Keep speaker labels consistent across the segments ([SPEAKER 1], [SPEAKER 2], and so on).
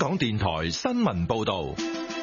[SPEAKER 1] 港電台新聞報道。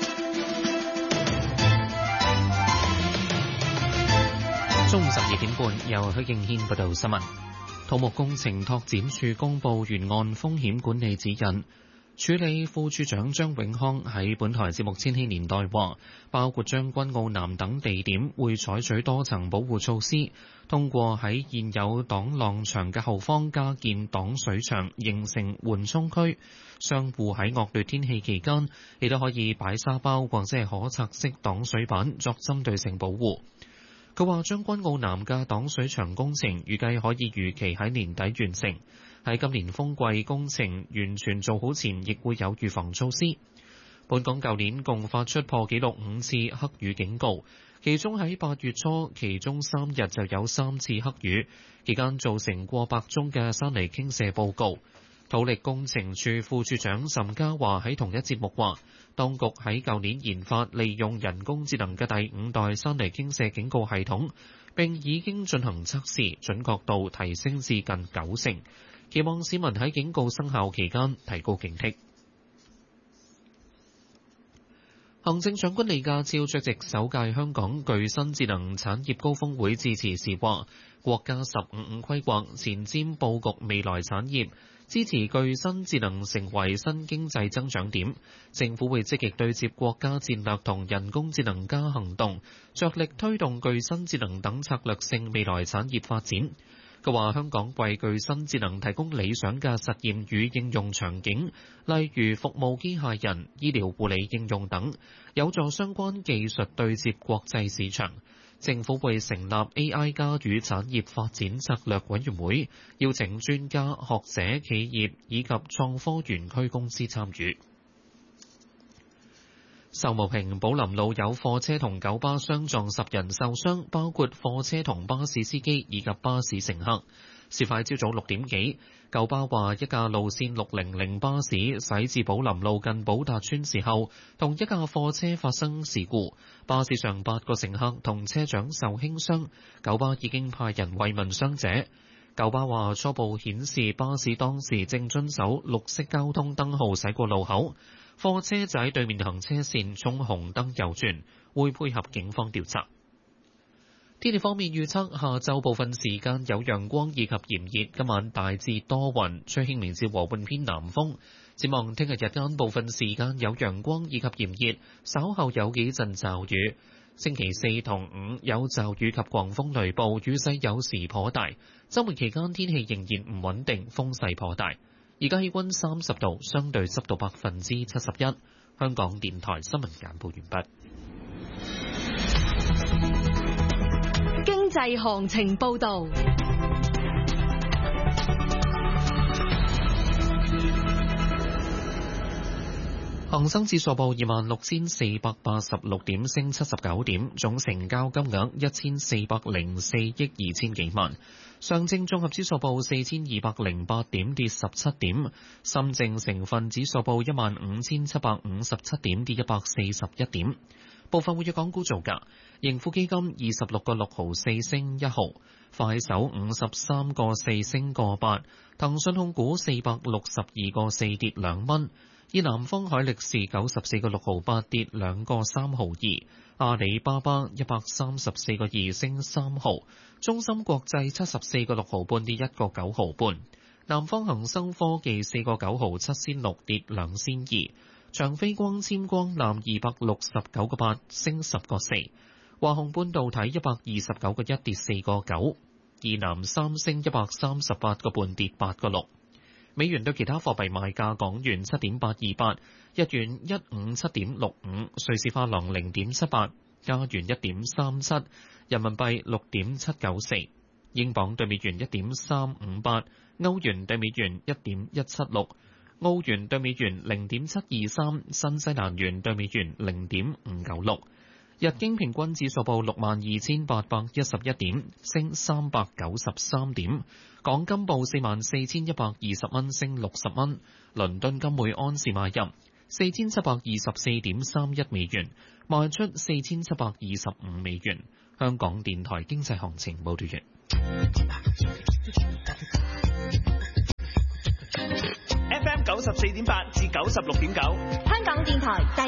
[SPEAKER 2] 中午12點半，由許敬軒報道新聞。土木工程拓展署公布沿岸風險管理指引。署理副署長張永康喺本台節目《千禧年代》話，包括將軍澳南等地點會採取多層保護措施，通過喺現有擋浪牆嘅後方加建擋水牆，形成緩衝區。商戶喺惡劣天氣期間，亦都可以擺沙包或者係可拆式擋水板作針對性保護。佢話將軍澳南嘅擋水牆工程預計可以預期喺年底完成。喺今年風季工程完全做好前，亦會有預防措施。本港舊年共發出破紀錄5次黑雨警告，其中喺8月初，其中3日就有3次黑雨，期間造成過百宗嘅山泥傾瀉報告。土力工程處副處長岑家華喺同一節目話，當局喺舊年研發利用人工智能嘅第5代山泥傾瀉警告系統，並已經進行測試，準確度提升至近90%。期望市民喺警告生效期間提高警惕。行政長官李家超出席首屆香港具新智能產業高峰會致辭時話，國家15規劃前瞻佈局未來產業，支持具新智能成為新經濟增長點。政府會積極對接國家戰略同人工智能加行動，着力推動具新智能等策略性未來產業發展。佢話：香港為具新智能提供理想嘅實驗與應用場景，例如服務機械人、醫療護理應用等，有助相關技術對接國際市場。政府會成立 AI 加與產業發展策略委員會，邀請專家、學者、企業以及創科園區公司參與。秀茂坪寶林路有貨車同九巴相撞，10人受傷，包括貨車同巴士司機以及巴士乘客。事發朝早6點幾，九巴話一架路線600巴士駛至寶林路近寶達邨時候，同一架貨車發生事故，巴士上8個乘客同車長受輕傷，九巴已經派人慰問傷者。九巴話初步顯示巴士當時正遵守綠色交通燈號駛過路口，貨車就喺對面行車線衝紅燈右轉，會配合警方調查。天氣方面預測，下晝部分時間有陽光以及炎熱，今晚大致多雲，吹輕微至和緩偏南風。展望聽日日間部分時間有陽光以及炎熱，稍後有幾陣驟雨。星期4同5有驟雨及狂風雷暴，雨勢有時頗大。週末期間天氣仍然唔穩定，風勢頗大。而家氣溫30度，相對濕度71%。香港電台新聞簡報完畢。
[SPEAKER 3] 經濟行情報導。
[SPEAKER 2] 恒生指數報26,486點，升79點，總成交金額1404億2千幾萬。上證綜合指數報4208點，跌17點。深證成分指數報15757點，跌141點。部分活躍港股造價：盈富基金26個6毫4升1毫，快手53個4升個8，騰訊控股462個4跌2蚊。以南方海力士94個6毫8跌2個3毫2，阿里巴巴134個2升3毫，中芯國際74個6毫半跌1個9毫半，南方恒生科技4個9毫7仙6跌2仙2，長飛光纖光纜269個8升10個4，華虹半導體129個1跌4個9，以南三星138個半跌8個6。美元對其他貨幣賣價：港元7.828，日元157.65，瑞士法郎0.78，加元1.37，人民幣6.794，英鎊對美元1.358，歐元對美元1.176，澳元對美元0.723，新西蘭元對美元0.596。日經平均指數報62,811點，升393點。港金報44,120蚊，升60蚊。倫敦金每安士買入4,724.31美元，賣出4,725美元。香港電台經濟行情報道完。
[SPEAKER 4] FM
[SPEAKER 3] 94.8至96.9。
[SPEAKER 4] 香港電台第